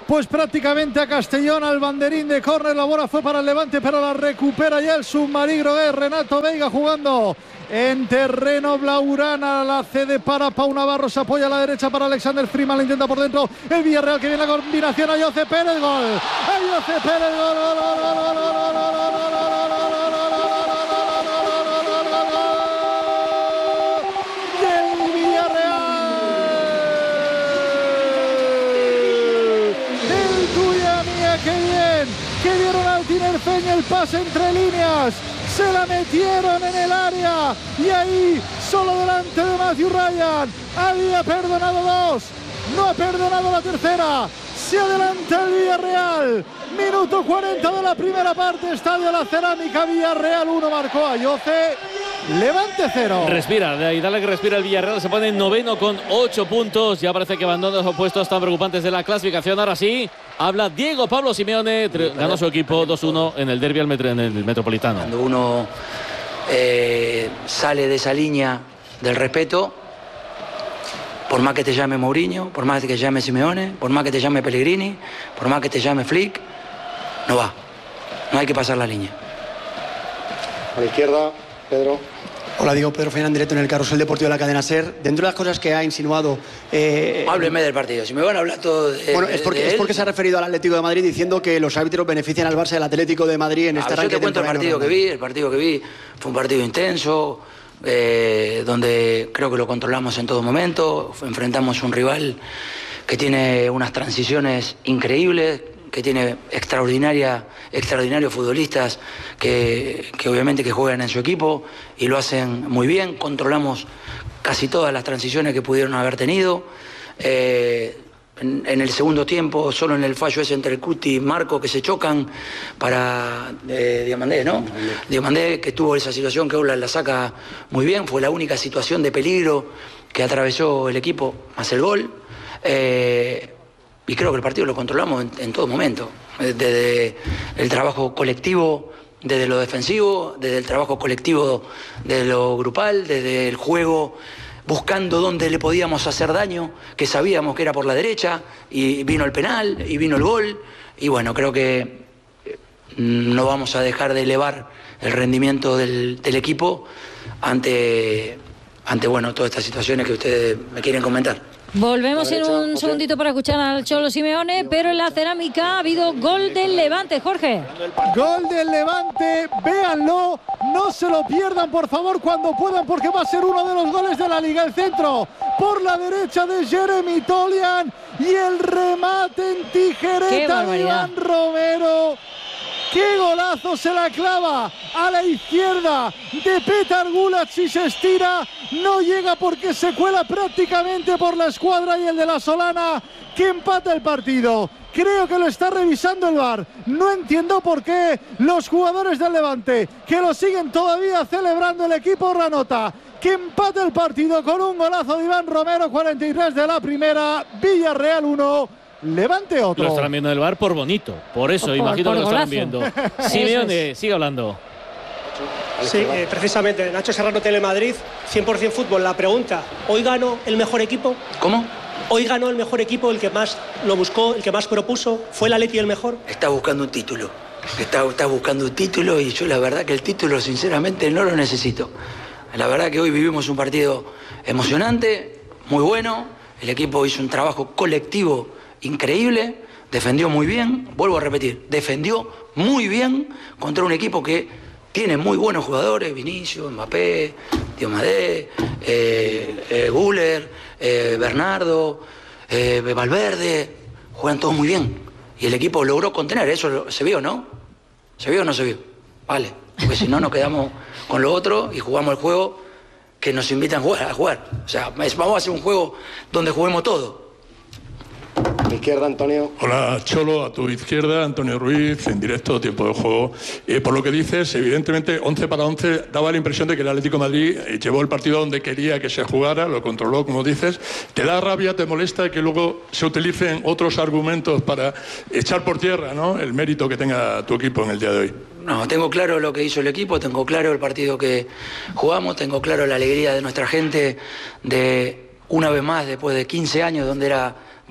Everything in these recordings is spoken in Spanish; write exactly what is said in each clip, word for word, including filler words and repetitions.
pues prácticamente a Castellón, al banderín de córner. La bola fue para el Levante, pero la recupera ya el submarino de Renato Veiga jugando en terreno blaugrana. La cede para Pau Navarro, se apoya a la derecha para Alexander Freeman, la intenta por dentro el Villarreal, que viene la combinación a Jose Pérez, gol, a Jose Pérez, gol, gol, gol, gol, gol, gol, gol, gol, gol, gol, del Villarreal, el tuya mía, qué bien, que dieron al tinerfeño el pase entre líneas, se la metieron en el área y ahí, solo delante de Matthew Ryan, había perdonado dos, no ha perdonado la tercera, se adelanta el Villarreal, minuto cuarenta de la primera parte, Estadio La Cerámica, Villarreal uno, marcó a Yoce, Levante cero. Respira, y dale que respira el Villarreal, se pone en noveno con ocho puntos, ya parece que abandona los puestos tan preocupantes de la clasificación. Ahora sí, habla Diego Pablo Simeone, ganó su equipo dos uno en el derbi al metro, en el Metropolitano. Cuando uno eh, sale de esa línea del respeto, por más que te llame Mourinho, por más que te llame Simeone, por más que te llame Pellegrini, por más que te llame Flick, no va, no hay que pasar la línea. A la izquierda, Pedro. Hola, Diego, Pedro Fernán, directo en el Carrusel Deportivo de la cadena SER. Dentro de las cosas que ha insinuado... Eh, Hábleme del partido, si me van a hablar todo de... Bueno, es porque, de es porque se ha referido al Atlético de Madrid diciendo que los árbitros benefician al Barça del Atlético de Madrid en este arranque. Yo te cuento el partido que vi, el partido que vi fue un partido intenso, eh, donde creo que lo controlamos en todo momento, enfrentamos un rival que tiene unas transiciones increíbles, que tiene extraordinaria, extraordinarios futbolistas que, que obviamente que juegan en su equipo y lo hacen muy bien. Controlamos casi todas las transiciones que pudieron haber tenido. Eh, en, en el segundo tiempo, solo en el fallo ese entre el Cuti y Marco, que se chocan para eh, Diomandé, ¿no? Diomandé, que tuvo esa situación que Ola la saca muy bien, fue la única situación de peligro que atravesó el equipo, más el gol. Eh, Y creo que el partido lo controlamos en, en todo momento, desde el trabajo colectivo, desde lo defensivo, desde el trabajo colectivo de lo grupal, desde el juego buscando dónde le podíamos hacer daño, que sabíamos que era por la derecha, y vino el penal, y vino el gol, y bueno, creo que no vamos a dejar de elevar el rendimiento del, del equipo ante, ante bueno, todas estas situaciones que ustedes me quieren comentar. Volvemos en un segundito para escuchar al Cholo Simeone, pero en la Cerámica ha habido gol del Levante, Jorge. Gol del Levante, véanlo, no se lo pierdan por favor cuando puedan, porque va a ser uno de los goles de la Liga. El centro por la derecha de Jeremy Tolian y el remate en tijereta de Iván Romero. ¡Qué golazo! Se la clava a la izquierda de Petar Gulac y se estira. No llega porque se cuela prácticamente por la escuadra y el de la Solana, que empata el partido. Creo que lo está revisando el V A R. No entiendo por qué los jugadores del Levante, que lo siguen todavía celebrando el equipo Ranota, que empata el partido con un golazo de Iván Romero, cuarenta y tres de la primera, Villarreal uno. Levante otro. Lo estarán viendo en el V A R por bonito. Por eso, por, imagino por que lo estarán viendo. Simeone, sigue hablando. Sí, eh, precisamente, Nacho Serrano, Telemadrid, cien por cien fútbol. La pregunta, ¿hoy ganó el mejor equipo? ¿Cómo? Hoy ganó el mejor equipo, el que más lo buscó, el que más propuso. ¿Fue el Atleti el mejor? Está buscando un título. Está, está buscando un título y yo la verdad que el título sinceramente no lo necesito. La verdad que hoy vivimos un partido emocionante, muy bueno. El equipo hizo un trabajo colectivo increíble, defendió muy bien, vuelvo a repetir, defendió muy bien contra un equipo que tiene muy buenos jugadores, Vinicius, Mbappé, Diomadé, eh, eh, Guller, eh, Bernardo, eh, Valverde, juegan todos muy bien y el equipo logró contener, eso se vio, ¿no? ¿Se vio o no se vio? Vale, porque si no nos quedamos con lo otro y jugamos el juego que nos invitan a jugar, a jugar. O sea, vamos a hacer un juego donde juguemos todo. A la izquierda, Antonio. Hola, Cholo, a tu izquierda, Antonio Ruiz, en directo, tiempo de juego. Eh, por lo que dices, evidentemente, once para once, daba la impresión de que el Atlético de Madrid eh, llevó el partido donde quería que se jugara, lo controló, como dices. ¿Te da rabia, te molesta que luego se utilicen otros argumentos para echar por tierra, ¿no?, el mérito que tenga tu equipo en el día de hoy? No, tengo claro lo que hizo el equipo, tengo claro el partido que jugamos, tengo claro la alegría de nuestra gente de, una vez más, después de quince años, donde era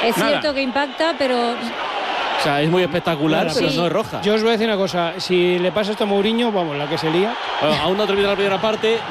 Es Nada. cierto que impacta, pero O sea, es muy espectacular, Claro, pero sí. no es roja. Yo os voy a decir una cosa, si le pasa esto a Mourinho, vamos, la que se lía. Bueno, aún no termina la primera parte.